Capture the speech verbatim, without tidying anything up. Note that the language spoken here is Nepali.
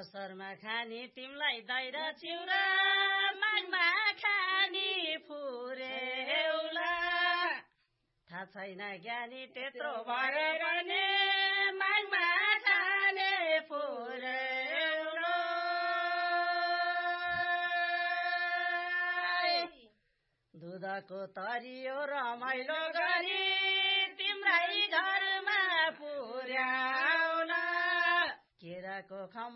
अवसरमा खानी तिमीलाई दही र चिउरा माघमा खानी फुरेउला थाहा छैन ज्ञानी त्यत्रो भए पनि माघमा खाने फुरेउलो दुधको तरियो रमाइलो गरी तिम्रै घरमा पुर्याउला केराको खम